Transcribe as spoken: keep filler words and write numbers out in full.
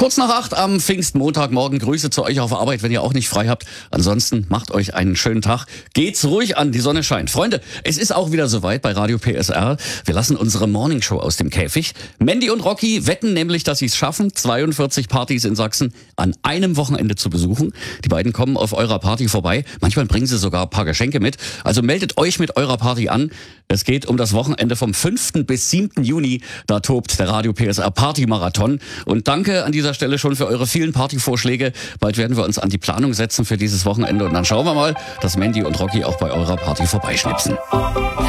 Kurz nach acht am Pfingstmontagmorgen. Grüße zu euch auf Arbeit, wenn ihr auch nicht frei habt. Ansonsten macht euch einen schönen Tag. Geht's ruhig an, die Sonne scheint. Freunde, es ist auch wieder soweit bei Radio P S R. Wir lassen unsere Morningshow aus dem Käfig. Mandy und Rocky wetten nämlich, dass sie es schaffen, zweiundvierzig Partys in Sachsen an einem Wochenende zu besuchen. Die beiden kommen auf eurer Party vorbei. Manchmal bringen sie sogar ein paar Geschenke mit. Also meldet euch mit eurer Party an. Es geht um das Wochenende vom fünften bis siebten Juni. Da tobt der Radio P S R Party-Marathon. Und danke an dieser Stelle schon für eure vielen Partyvorschläge. Bald werden wir uns an die Planung setzen für dieses Wochenende. Und dann schauen wir mal, dass Mandy und Rocky auch bei eurer Party vorbeischnipsen.